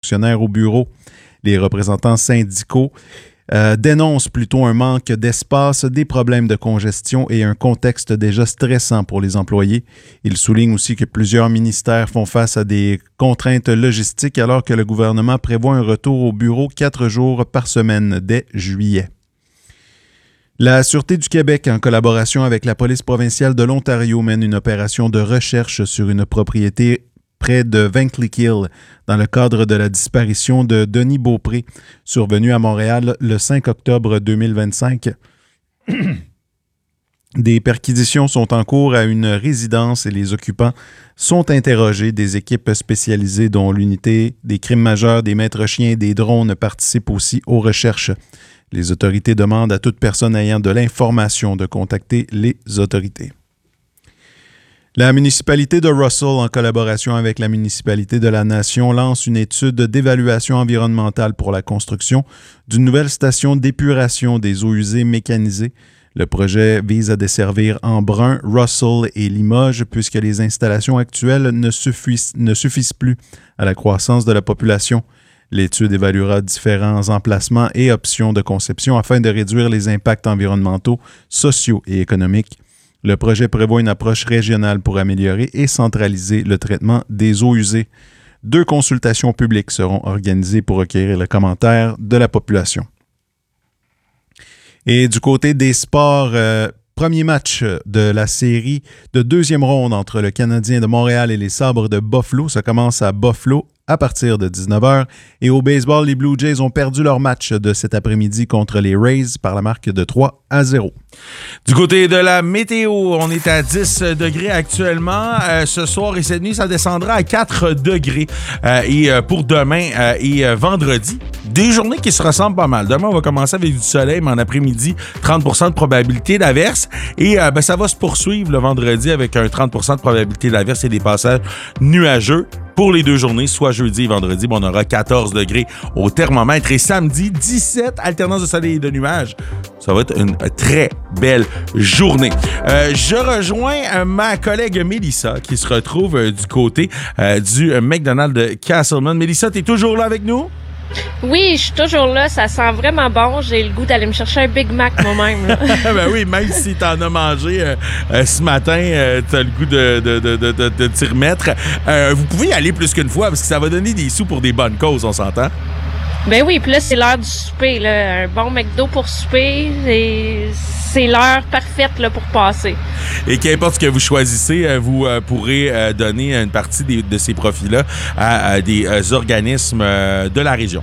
fonctionnaires au bureau. Les représentants syndicaux dénoncent plutôt un manque d'espace, des problèmes de congestion et un contexte déjà stressant pour les employés. Ils soulignent aussi que plusieurs ministères font face à des contraintes logistiques alors que le gouvernement prévoit un retour au bureau 4 jours par semaine dès juillet. La Sûreté du Québec, en collaboration avec la police provinciale de l'Ontario, mène une opération de recherche sur une propriété près de Vankleek-Hill, dans le cadre de la disparition de Denis Beaupré, survenu à Montréal le 5 octobre 2025. Des perquisitions sont en cours à une résidence et les occupants sont interrogés. Des équipes spécialisées, dont l'unité des crimes majeurs, des maîtres chiens et des drones, participent aussi aux recherches. Les autorités demandent à toute personne ayant de l'information de contacter les autorités. La municipalité de Russell, en collaboration avec la municipalité de la Nation, lance une étude d'évaluation environnementale pour la construction d'une nouvelle station d'épuration des eaux usées mécanisées. Le projet vise à desservir Embrun, Russell et Limoges, puisque les installations actuelles ne suffisent plus à la croissance de la population. L'étude évaluera différents emplacements et options de conception afin de réduire les impacts environnementaux, sociaux et économiques. Le projet prévoit une approche régionale pour améliorer et centraliser le traitement des eaux usées. 2 consultations publiques seront organisées pour recueillir les commentaires de la population. Et du côté des sports, premier match de la série de 2e ronde entre le Canadien de Montréal et les Sabres de Buffalo. Ça commence à Buffalo à partir de 19h. Et au baseball, les Blue Jays ont perdu leur match de cet après-midi contre les Rays par la marque de 3-0. Du côté de la météo, on est à 10 degrés actuellement. Ce soir et cette nuit, ça descendra à 4 degrés. Et pour demain et vendredi, des journées qui se ressemblent pas mal. Demain, on va commencer avec du soleil, mais en après-midi, 30% de probabilité d'averse. Et ça va se poursuivre le vendredi avec un 30% de probabilité d'averse et des passages nuageux. Pour les 2 journées, soit jeudi et vendredi, on aura 14 degrés au thermomètre. Et samedi, 17, alternance de soleil et de nuages. Ça va être une très belle journée. Je rejoins ma collègue Mélissa qui se retrouve du côté du McDonald's de Castleman. Mélissa, t'es toujours là avec nous? Oui, je suis toujours là. Ça sent vraiment bon. J'ai le goût d'aller me chercher un Big Mac moi-même. Ben oui, même si t'en as mangé ce matin, t'as le goût de t'y remettre. Vous pouvez y aller plus qu'une fois parce que ça va donner des sous pour des bonnes causes, on s'entend? Ben oui, puis là, c'est l'heure du souper. Là. Un bon McDo pour souper, c'est l'heure parfaite là, pour passer. Et qu'importe ce que vous choisissez, vous pourrez donner une partie de ces profits-là à des organismes de la région.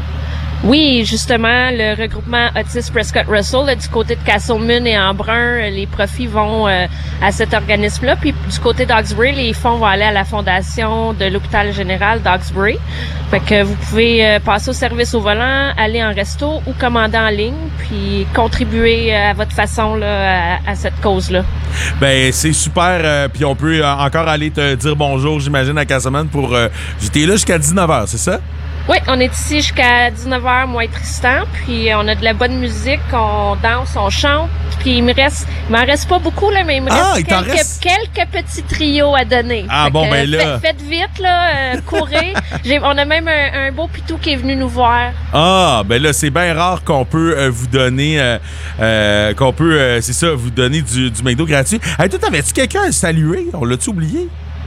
Oui, justement, le regroupement Otis Prescott Russell, là, du côté de Castleman et Embrun, les profits vont à cet organisme-là. Puis du côté d'Hawkesbury, les fonds vont aller à la fondation de l'hôpital général d'Hawkesbury. Fait que vous pouvez passer au service au volant, aller en resto ou commander en ligne, puis contribuer à votre façon là, à cette cause-là. Ben c'est super. Puis on peut encore aller te dire bonjour, j'imagine, à Castleman pour... J'étais là jusqu'à 19h, c'est ça? Oui, on est ici jusqu'à 19h, moi et Tristan, puis on a de la bonne musique, on danse, on chante, puis il m'en reste pas beaucoup, là, mais il me reste quelques petits trios à donner. Ah bon, ben là... Faites vite, là, courez. On a même un beau pitou qui est venu nous voir. Ah, ben là, c'est bien rare qu'on peut vous donner, vous donner du McDo gratuit. Hey, toi, t'avais-tu quelqu'un à saluer? On l'a-tu oublié?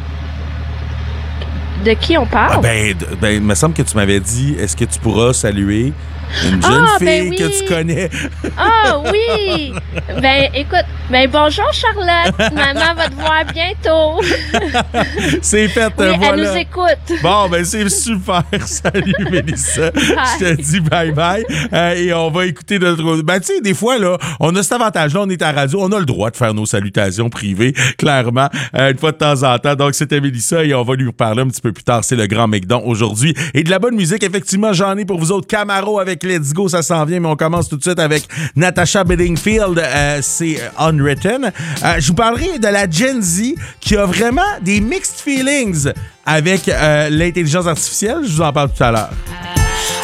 De qui on parle? Il me semble que tu m'avais dit, est-ce que tu pourras saluer une jeune fille oui. que tu connais? Ah oui! Écoute, bonjour Charlotte, maman va te voir bientôt. C'est fait, oui, voilà. Elle nous écoute. Bon, c'est super. Salut Mélissa. Je te dis bye-bye. Et on va écouter notre... tu sais, des fois, là, on a cet avantage-là, on est à la radio, on a le droit de faire nos salutations privées, clairement, une fois de temps en temps. Donc, c'était Mélissa et on va lui reparler un petit peu plus tard. C'est le Grand McDon aujourd'hui. Et de la bonne musique, effectivement, j'en ai pour vous autres. Camaro avec Let's Go, ça s'en vient, mais on commence tout de suite avec Natasha Bedingfield. C'est Unwritten. Je vous parlerai de la Gen Z qui a vraiment des mixed feelings avec l'intelligence artificielle. Je vous en parle tout à l'heure.